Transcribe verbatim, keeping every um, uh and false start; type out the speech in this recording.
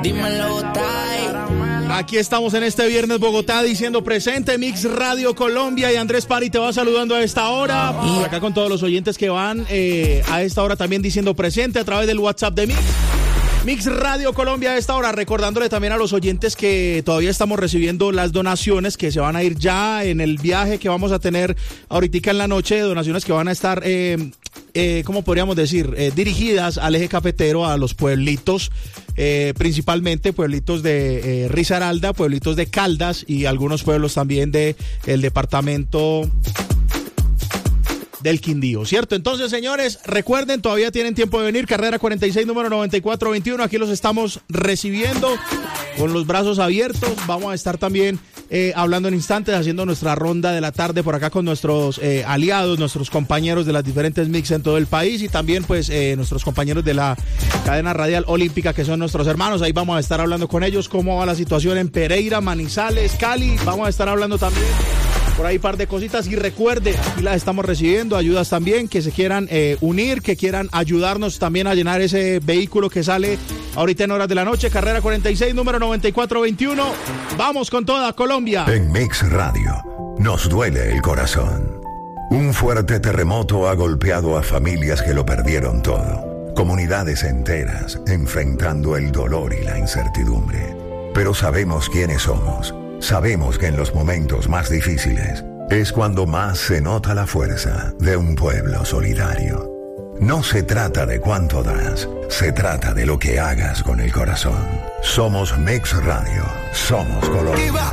Dímelo, Bogotá. Aquí estamos en este viernes Bogotá diciendo presente Mix Radio Colombia y Andrés Pari te va saludando a esta hora. Por acá con todos los oyentes que van eh, a esta hora también diciendo presente a través del WhatsApp de Mix. Mix Radio Colombia a esta hora, recordándole también a los oyentes que todavía estamos recibiendo las donaciones que se van a ir ya en el viaje que vamos a tener ahorita en la noche, donaciones que van a estar, eh, eh, ¿cómo podríamos decir? Eh, dirigidas al eje cafetero, a los pueblitos, eh, principalmente pueblitos de eh, Risaralda, pueblitos de Caldas y algunos pueblos también de el departamento del Quindío, ¿cierto? Entonces, señores, recuerden, todavía tienen tiempo de venir, carrera cuarenta y seis, número noventa y cuatro veintiuno, aquí los estamos recibiendo con los brazos abiertos, vamos a estar también eh, hablando en instantes, haciendo nuestra ronda de la tarde por acá con nuestros eh, aliados, nuestros compañeros de las diferentes mix en todo el país y también pues eh, nuestros compañeros de la cadena radial olímpica que son nuestros hermanos, ahí vamos a estar hablando con ellos, cómo va la situación en Pereira, Manizales, Cali, vamos a estar hablando también por ahí un par de cositas y recuerde, aquí las estamos recibiendo, ayudas también, que se quieran eh, unir, que quieran ayudarnos también a llenar ese vehículo que sale ahorita en horas de la noche, carrera cuarenta y seis, número noventa y cuatro veintiuno, vamos con toda Colombia. En Mix Radio, nos duele el corazón. Un fuerte terremoto ha golpeado a familias que lo perdieron todo, comunidades enteras enfrentando el dolor y la incertidumbre. Pero sabemos quiénes somos. Sabemos que en los momentos más difíciles es cuando más se nota la fuerza de un pueblo solidario. No se trata de cuánto das, se trata de lo que hagas con el corazón. Somos Mix Radio, somos Colombia.